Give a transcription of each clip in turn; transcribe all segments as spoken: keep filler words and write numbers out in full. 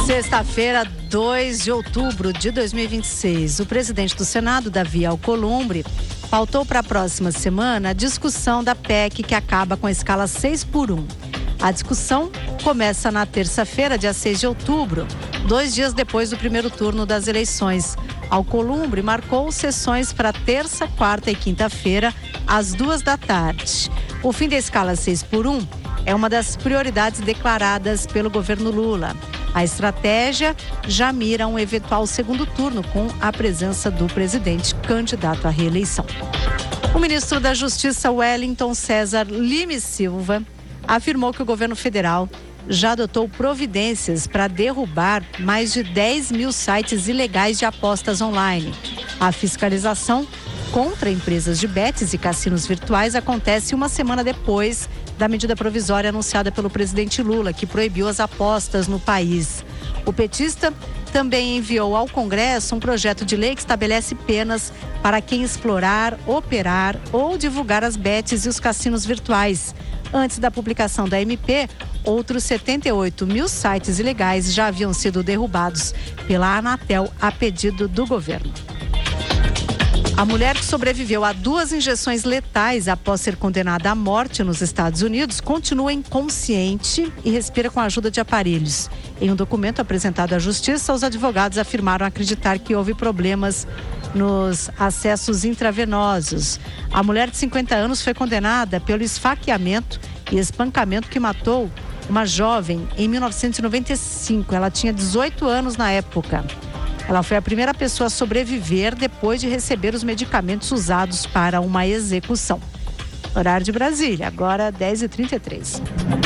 Sexta-feira, dois de outubro de dois mil e vinte e seis, o presidente do Senado, Davi Alcolumbre, pautou para a próxima semana a discussão da P E C que acaba com a escala seis por um. A discussão começa na terça-feira, dia seis de outubro, dois dias depois do primeiro turno das eleições. Alcolumbre marcou sessões para terça, quarta e quinta-feira, às duas da tarde. O fim da escala seis por um é uma das prioridades declaradas pelo governo Lula. A estratégia já mira um eventual segundo turno com a presença do presidente candidato à reeleição. O ministro da Justiça, Wellington César Lima Silva, afirmou que o governo federal já adotou providências para derrubar mais de dez mil sites ilegais de apostas online. A fiscalização contra empresas de bets e cassinos virtuais acontece uma semana depois da medida provisória anunciada pelo presidente Lula, que proibiu as apostas no país. O petista também enviou ao Congresso um projeto de lei que estabelece penas para quem explorar, operar ou divulgar as bets e os cassinos virtuais. Antes da publicação da M P, outros setenta e oito mil sites ilegais já haviam sido derrubados pela Anatel a pedido do governo. A mulher que sobreviveu a duas injeções letais após ser condenada à morte nos Estados Unidos continua inconsciente e respira com a ajuda de aparelhos. Em um documento apresentado à Justiça, os advogados afirmaram acreditar que houve problemas nos acessos intravenosos. A mulher de cinquenta anos foi condenada pelo esfaqueamento e espancamento que matou uma jovem em mil novecentos e noventa e cinco. Ela tinha dezoito anos na época. Ela foi a primeira pessoa a sobreviver depois de receber os medicamentos usados para uma execução. Horário de Brasília, agora dez e trinta e três.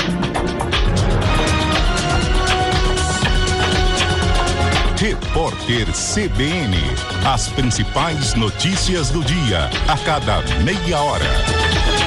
Repórter C B N. As principais notícias do dia, a cada meia hora.